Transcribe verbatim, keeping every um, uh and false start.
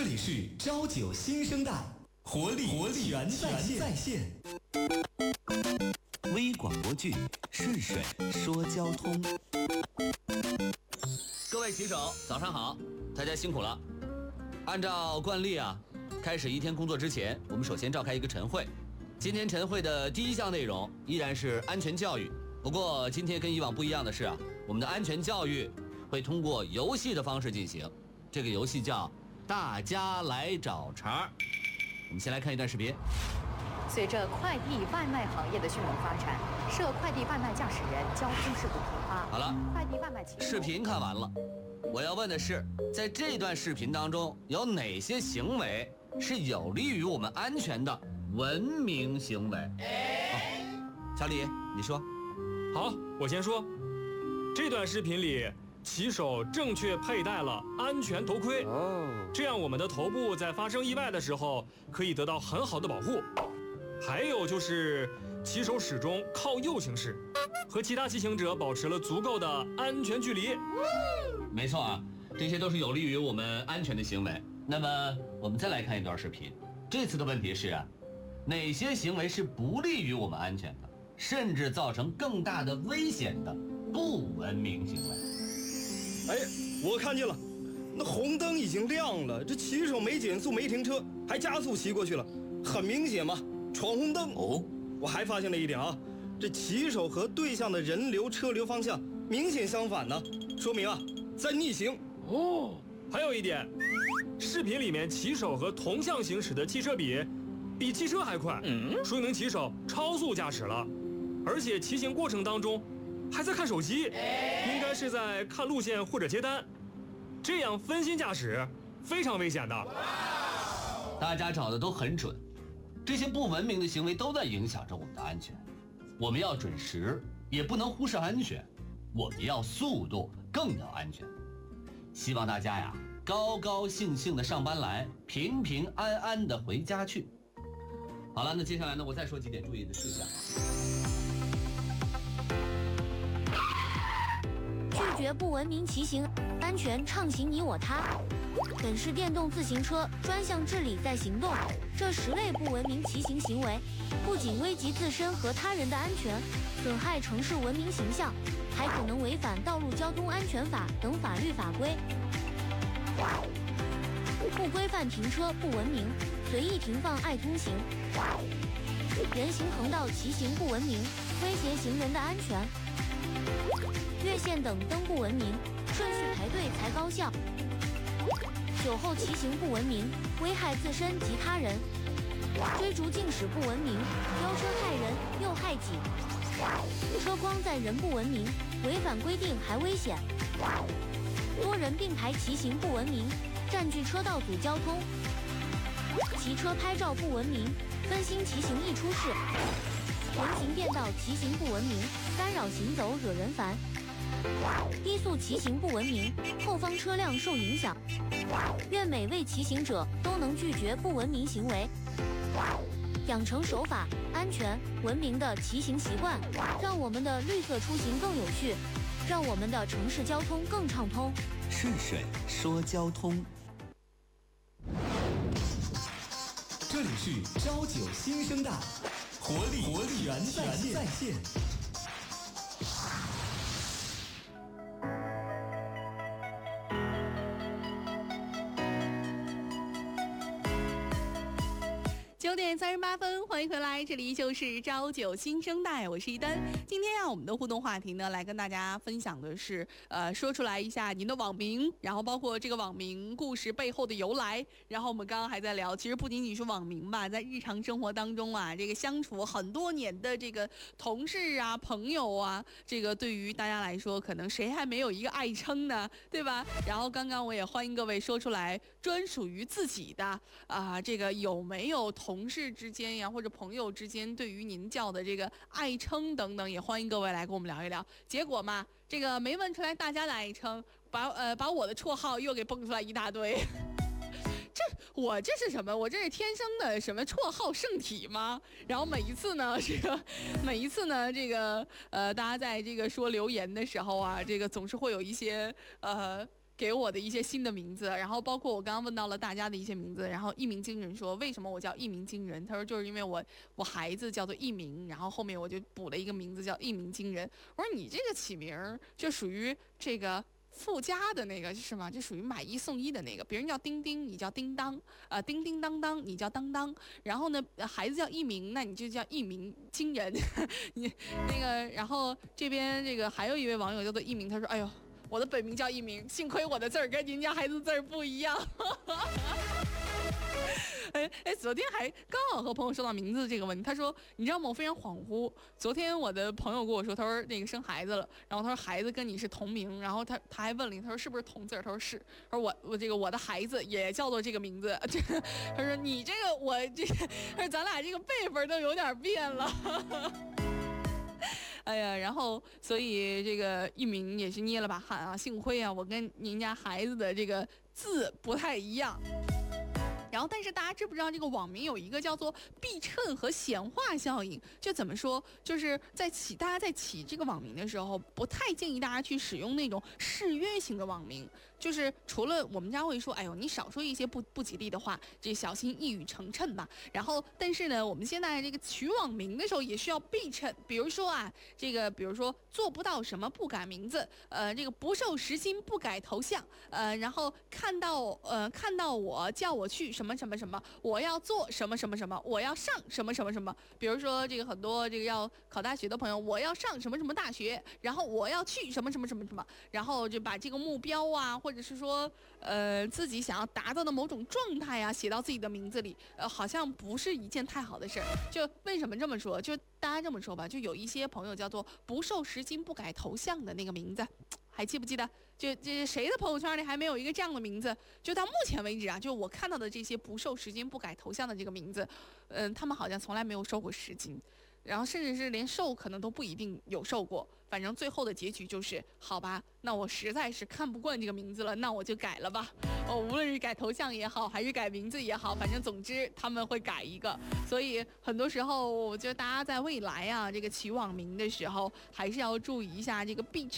里是朝九新生代，活力活力全在线。在线微广播剧《顺水说交通》。 各位骑手，早上好，大家辛苦了。按照惯例啊，开始一天工作之前，我们首先召开一个晨会。今天晨会的第一项内容依然是安全教育，不过今天跟以往不一样的是啊，我们的安全教育会通过游戏的方式进行。这个游戏叫大家来找茬。我们先来看一段视频。 随着快递外卖行业的迅猛发展，涉快递外卖驾驶人交通事故频发。 好了， 快递外卖骑视频看完了，我要问的是，在这段视频当中有哪些行为是有利于我们安全的文明行为？哦，小李，你说。 好，我先说。这段视频里，骑手正确佩戴了安全头盔，哦，这样我们的头部在发生意外的时候可以得到很好的保护。还有就是，骑手始终靠右行驶，和其他骑行者保持了足够的安全距离。 没错啊，这些都是有利于我们安全的行为。那么，我们再来看一段视频。这次的问题是啊，哪些行为是不利于我们安全的，甚至造成更大的危险的不文明行为？ 哎，我看见了，那红灯已经亮了，这骑手没减速没停车，还加速骑过去了，很明显嘛，闯红灯。 哦， 我还发现了一点啊，这骑手和对向的人流车流方向明显相反呢，说明啊在逆行。 哦，还有一点，视频里面骑手和同向行驶的汽车比，比汽车还快，嗯，说明骑手超速驾驶了，而且骑行过程当中还在看手机，应该是在看路线或者接单，这样分心驾驶非常危险的。 大家找的都很准，这些不文明的行为都在影响着我们的安全。我们要准时，也不能忽视安全；我们要速度，更要安全。希望大家呀，高高兴兴的上班来，平平安安的回家去。好了，那接下来呢，我再说几点注意的事项。 拒绝不文明骑行，安全畅行你我他。本市电动自行车专项治理在行动，这十类不文明骑行行为，不仅危及自身和他人的安全，损害城市文明形象，还可能违反《道路交通安全法》等法律法规。不规范停车不文明，随意停放爱通行。人行横道骑行不文明，威胁行人的安全。越线等灯不文明，顺序排队才高效。酒后骑行不文明，危害自身及他人。追逐竞驶不文明，飙车害人又害己。车筐载人不文明，违反规定还危险。多人并排骑行不文明，占据车道阻交通。骑车拍照不文明，分心骑行易出事。人行便道骑行不文明，干扰行走惹人烦。低速骑行不文明，后方车辆受影响。愿每位骑行者都能拒绝不文明行为，养成守法、安全、文明的骑行习惯，让我们的绿色出行更有序，让我们的城市交通更畅通。 顺水说交通。 这里是朝九新生代，活力活力全在线。在线九点三十八分，欢迎回来，这里就是朝九新生代，我是一丹。今天啊，我们的互动话题呢，来跟大家分享的是，呃，说出来一下您的网名，然后包括这个网名故事背后的由来。然后我们刚刚还在聊，其实不仅仅是网名吧，在日常生活当中啊，这个相处很多年的这个同事啊、朋友啊，这个对于大家来说，可能谁还没有一个爱称呢，对吧？然后刚刚我也欢迎各位说出来专属于自己的啊，这个有没有同同事之间呀，或者朋友之间对于您叫的这个爱称等等，也欢迎各位来跟我们聊一聊。结果嘛，这个没问出来大家的爱称，把呃把我的绰号又给蹦出来一大堆。这我这是什么？我这是天生的什么绰号圣体吗？然后每一次呢，这个每一次呢，这个呃，大家在这个说留言的时候啊，这个总是会有一些呃。 给我的一些新的名字，然后包括我刚刚问到了大家的一些名字，然后一鸣惊人说为什么我叫一鸣惊人？他说就是因为我我孩子叫做一鸣，然后后面我就补了一个名字叫一鸣惊人。我说你这个起名就属于这个附加的那个是吗？就属于买一送一的那个，别人叫叮叮，你叫叮当，呃，叮叮当当，你叫当当。然后呢，孩子叫一鸣，那你就叫一鸣惊人。你那个，然后这边这个还有一位网友叫做一鸣，他说：“哎呦，我的本名叫一鸣，幸亏我的字儿跟您家孩子字儿不一样。”哎哎，昨天还刚好和朋友说到名字这个问题，他说你知道吗？我非常恍惚。昨天我的朋友跟我说，他说那个生孩子了，然后他说孩子跟你是同名，然后他他还问了，他说是不是同字？他说是，他说我我这个我的孩子也叫做这个名字，这个他说你这个我这个，他说咱俩这个辈分都有点变了。哎呀，然后所以这个一鸣也是捏了把汗啊，幸亏啊我跟您家孩子的这个字不太一样。然后，但是大家知不知道这个网名有一个叫做避衬和显化效应？就怎么说？就是在起大家在起这个网名的时候，不太建议大家去使用那种誓约型的网名。就是除了我们家会说，哎呦，你少说一些不不吉利的话，这小心一语成谶吧。然后，但是呢，我们现在这个取网名的时候也需要避衬，比如说啊，这个比如说做不到什么不改名字，呃，这个不受时薪不改头像，呃，然后看到呃看到我叫我去什么什么什么，我要做什么什么什么，我要上什么什么什么。比如说这个很多这个要考大学的朋友，我要上什么什么大学，然后我要去什么什么什么什么，然后就把这个目标啊，或者是说呃自己想要达到的某种状态啊，写到自己的名字里，呃，好像不是一件太好的事儿。就为什么这么说？就大家这么说吧，就有一些朋友叫做不受时薪不改头像的那个名字。还记不记得？就这谁的朋友圈里还没有一个这样的名字？就到目前为止啊，就我看到的这些不受时薪不改头像的这个名字，嗯，他们好像从来没有收过时薪，然后甚至是连受可能都不一定有受过。反正最后的结局就是，好吧，那我实在是看不惯这个名字了，那我就改了吧。哦，无论是改头像也好，还是改名字也好，反正总之他们会改一个。所以很多时候，我觉得大家在未来啊，这个起网名的时候，还是要注意一下这个避